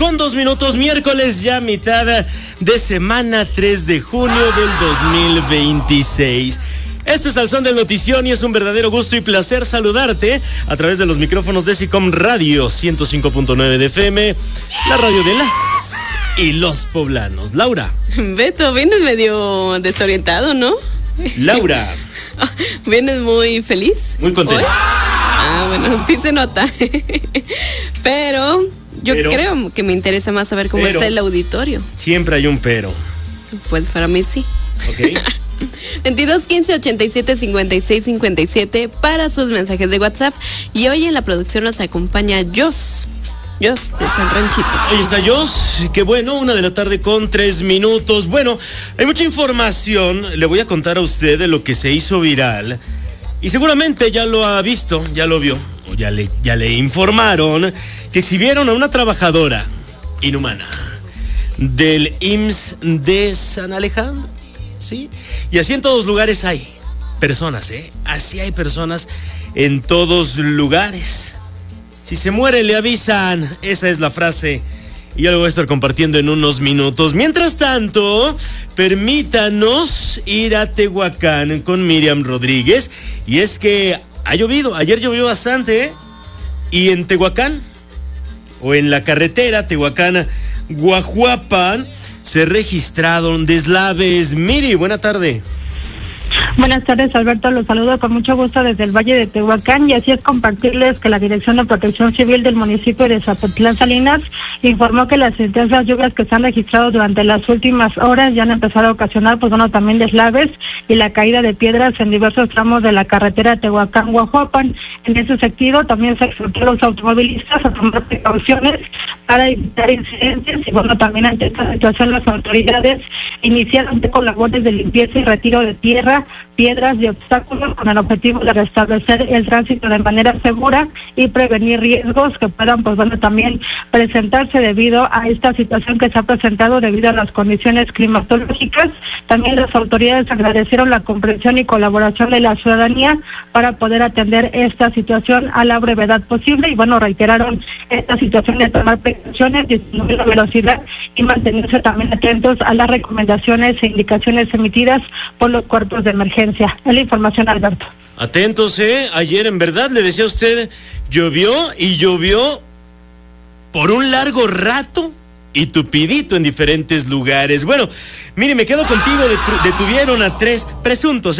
6:02, miércoles ya mitad de semana, 3 de junio del 2026. Esto es Al Son del Notición y es un verdadero gusto y placer saludarte a través de los micrófonos de SICOM Radio 105.9 de FM, la radio de las y los poblanos. Laura. Beto, vienes medio desorientado, ¿no? Laura. ¿Vienes muy feliz? Muy contento. ¿Hoy? Bueno, sí se nota. Pero creo que me interesa más saber cómo está el auditorio. Siempre hay un pero. Pues para mí sí. Ok. 22 15 87 56 57 para sus mensajes de WhatsApp. Y hoy en la producción nos acompaña Jos de San Ranchito. Ahí está Jos, qué bueno, 1:03 p.m. Bueno, hay mucha información, le voy a contar a usted de lo que se hizo viral. Y seguramente ya lo ha visto, ya lo vio, o ya le informaron que exhibieron a una trabajadora inhumana del IMSS de San Alejandro, ¿sí? Y así en todos lugares hay personas, así hay personas en todos lugares. Si se muere le avisan, esa es la frase. Y ya lo voy a estar compartiendo en unos minutos. Mientras tanto, permítanos ir a Tehuacán con Miriam Rodríguez. Y es que ha llovido, ayer llovió bastante, y en Tehuacán, o en la carretera Tehuacán-Guajuapan, se registraron deslaves. Miri, buena tarde. Buenas tardes, Alberto, los saludo con mucho gusto desde el Valle de Tehuacán, y así es compartirles que la Dirección de Protección Civil del municipio de Zapotlán Salinas informó que las intensas lluvias que se han registrado durante las últimas horas ya han empezado a ocasionar, también deslaves y la caída de piedras en diversos tramos de la carretera Tehuacán-Guajuapan. En ese sentido, también se exhortó a los automovilistas a tomar precauciones para evitar incidentes y también ante esta situación las autoridades iniciaron con labores de limpieza y retiro de tierra, piedras y obstáculos con el objetivo de restablecer el tránsito de manera segura y prevenir riesgos que puedan también presentarse debido a esta situación que se ha presentado debido a las condiciones climatológicas. También las autoridades agradecieron la comprensión y colaboración de la ciudadanía para poder atender esta situación a la brevedad posible y reiteraron esta situación de tomar precauciones, disminuir la velocidad y mantenerse también atentos a las recomendaciones e indicaciones emitidas por los cuerpos de emergencia. Es la información, Alberto. Atentos, ayer en verdad le decía a usted, llovió por un largo rato y tupidito en diferentes lugares. Bueno, mire, me quedo contigo, detuvieron a 3 presuntos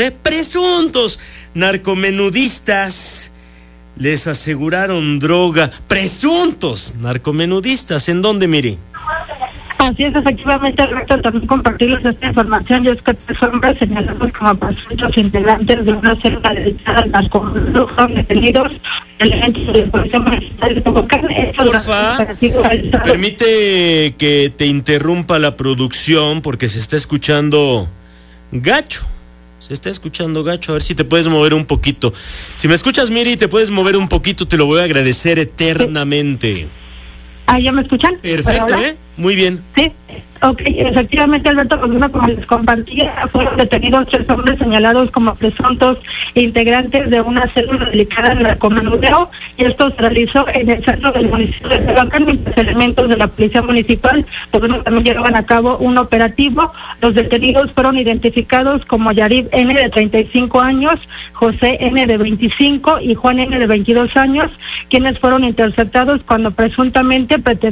narcomenudistas. Les aseguraron droga. Presuntos narcomenudistas. ¿En dónde, mire? Así es, efectivamente, Alberto, también compartirles esta información. Y es que 3 hombres señalados como presuntos integrantes de una célula dedicada al narcotráfico son detenidos elementos de la Policía Municipal de Tehuacán. Porfa, permite que te interrumpa la producción porque se está escuchando gacho. A ver si te puedes mover un poquito. Si me escuchas, Miri, te puedes mover un poquito, te lo voy a agradecer eternamente. ¿Ya me escuchan? Perfecto, muy bien. Sí, ok, efectivamente, Alberto, como les compartía, fueron detenidos 3 hombres señalados como presuntos integrantes de una célula dedicada al narcomenudeo, y esto se realizó en el centro del municipio de Tehuacán. Los elementos de la Policía Municipal también llevaban a cabo un operativo. Los detenidos fueron identificados como Yarib N, de 35 años, José N, de 25 y Juan N, de 22 años, quienes fueron interceptados cuando presuntamente pretendían